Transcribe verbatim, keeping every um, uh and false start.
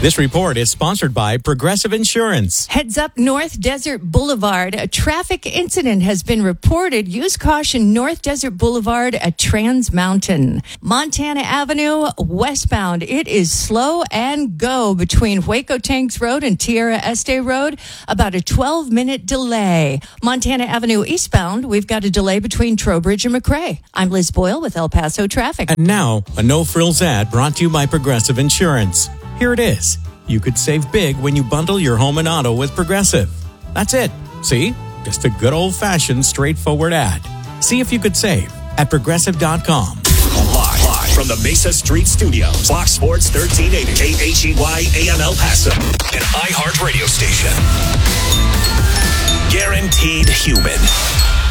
This report is sponsored by Progressive Insurance. Heads up North Desert Boulevard. A traffic incident has been reported. Use caution North Desert Boulevard at Trans Mountain. Montana Avenue westbound. It is slow and go between Hueco Tanks Road and Tierra Este Road. About a twelve minute delay. Montana Avenue eastbound. We've got a delay between Trowbridge and McRae. I'm Liz Boyle with El Paso Traffic. And now, a no-frills ad brought to you by Progressive Insurance. Here it is. You could save big when you bundle your home and auto with Progressive. That's it. See? Just a good old-fashioned, straightforward ad. See if you could save at progressive dot com. Live, live from the Mesa Street Studios, Fox Sports thirteen eighty, K H E Y A M El Paso, an iHeart radio station. Guaranteed Human.